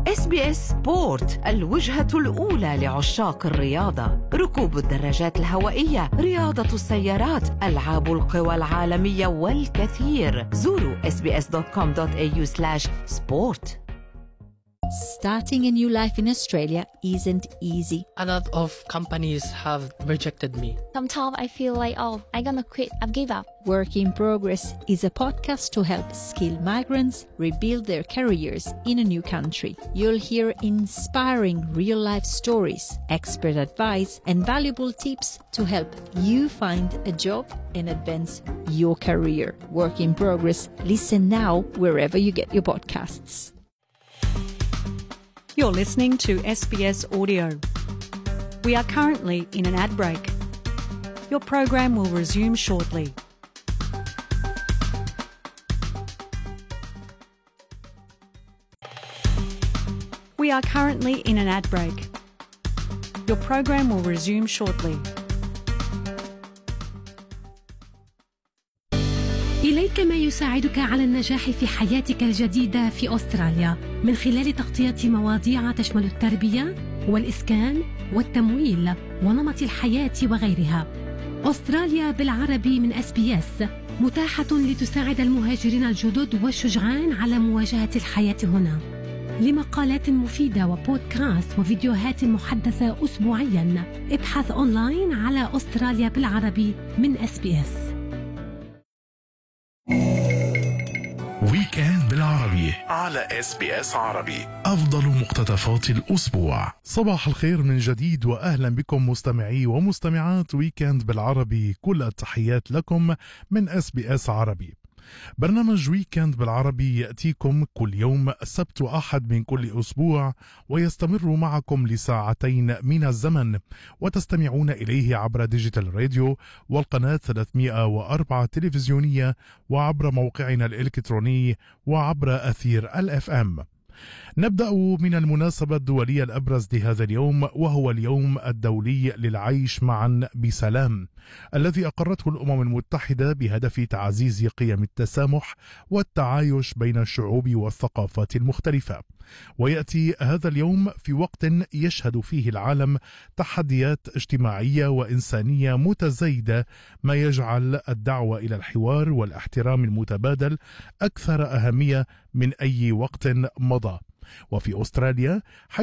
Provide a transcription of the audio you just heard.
SBS سبورت، الوجهة الأولى لعشاق الرياضة. ركوب الدراجات الهوائية، رياضة السيارات، ألعاب القوى العالمية والكثير. زوروا sbs.com.au/sport. Starting a new life in Australia isn't easy. A lot of companies have rejected me. Sometimes I feel like, I'm gonna quit, I've give up. Work in Progress is a podcast to help skilled migrants rebuild their careers in a new country. You'll hear inspiring real-life stories, expert advice, and valuable tips to help you find a job and advance your career. Work in Progress. Listen now wherever you get your podcasts. You're listening to SBS Audio. We are currently in an ad break. Your program will resume shortly. We are currently in an ad break. Your program will resume shortly. إليك ما يساعدك على النجاح في حياتك الجديدة في أستراليا من خلال تغطية مواضيع تشمل التربية والإسكان والتمويل ونمط الحياة وغيرها. أستراليا بالعربي من SBS متاحة لتساعد المهاجرين الجدد والشجعان على مواجهة الحياة هنا. لمقالات مفيدة وبودكاست وفيديوهات محدثة أسبوعياً ابحث أونلاين على أستراليا بالعربي من SBS. ويكند بالعربي على SBS عربي، أفضل مقتطفات الأسبوع. صباح الخير من جديد وأهلا بكم مستمعي ومستمعات ويكند بالعربي. كل التحيات لكم من SBS عربي. برنامج ويكند بالعربي يأتيكم كل يوم سبت وأحد من كل أسبوع، ويستمر معكم لساعتين من الزمن، وتستمعون إليه عبر ديجيتال راديو والقناة 304 تلفزيونية، وعبر موقعنا الإلكتروني، وعبر أثير الFM. نبدأ من المناسبة الدولية الأبرز لهذا اليوم، وهو اليوم الدولي للعيش معا بسلام، الذي أقرته الأمم المتحدة بهدف تعزيز قيم التسامح والتعايش بين الشعوب والثقافات المختلفة. ويأتي هذا اليوم في وقت يشهد فيه العالم تحديات اجتماعية وإنسانية متزايدة، ما يجعل الدعوة إلى الحوار والاحترام المتبادل أكثر أهمية من أي وقت مضى. وفي أستراليا